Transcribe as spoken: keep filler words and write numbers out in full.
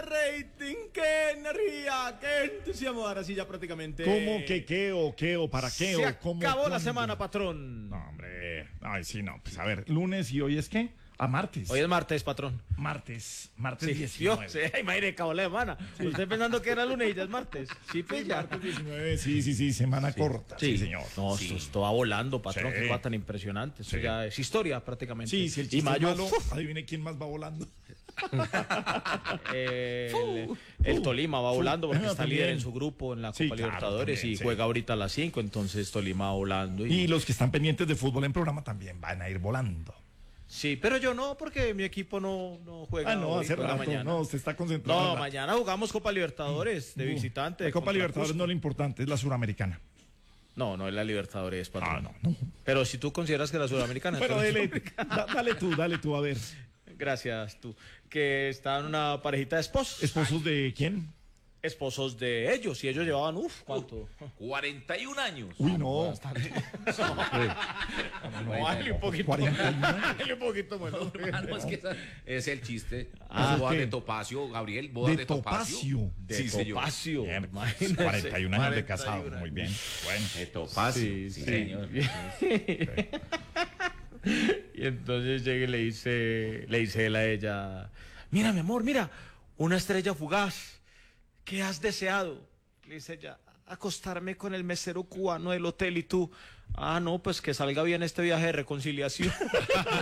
rating, qué energía, qué entusiasmo. Ahora sí ya prácticamente. ¿Cómo que qué o qué o para qué Se o cómo? acabó la cuándo? semana, patrón. No, hombre. Ay, sí, no. Pues a ver, lunes y hoy es qué? A martes. Hoy es martes, patrón. Martes. Martes Sí, diecinueve. Dios, sí, imagínate, acabó la semana. Usted pensando que era lunes y ya es martes. Sí, pues ya. Martes diecinueve, sí, sí, sí, semana corta. Sí, señor. No, Sí. esto, esto va volando, patrón. Sí. Qué va tan impresionante. Esto Sí. ya es historia prácticamente. Sí, si el y chiste mayo, es malo, uf, adivine quién más va volando. eh, el, el Tolima va volando porque Ah, está también. líder en su grupo en la Copa Sí, claro, Libertadores también, y sí. juega ahorita a las cinco, entonces Tolima va volando. Y, Y los que están pendientes de fútbol en programa también van a ir volando. sí, pero yo no, porque mi equipo no, no juega. Ah, no, hoy, hace juega rato. mañana. No, usted está concentrado. No, en la- mañana jugamos Copa Libertadores de No, visitante. La Copa contra Libertadores Cusco. no es lo importante, es la suramericana. No, no es la Libertadores, patrón. Ah, no, no. Pero si tú consideras que la Sudamericana. Bueno, entonces- dale, da- dale tú, dale tú, a ver. Gracias, tú. Que estaban una parejita de esposos. ¿Esposos de quién? Esposos de ellos. Y ellos llevaban, uff, ¿cuánto? cuarenta y un años. Uy, no. No, dale un poquito. cuarenta y uno. Dale un poquito, bueno. Ah, no, es que esa- es el chiste. Ah, Las bodas ¿qué? de Topacio, Gabriel, bodas De de, Topacio. Topacio. De Sí, señor. Topacio. Bien, Imagínese. cuarenta y un años de cuarenta y casado, uno muy bien. Bueno. De Topacio. Sí, Sí, sí. señor. Y entonces llega y le dice, le dice él a ella, mira mi amor, mira, una estrella fugaz, ¿qué has deseado? Le dice ella, acostarme con el mesero cubano del hotel y tú, ah no, pues que salga bien este viaje de reconciliación.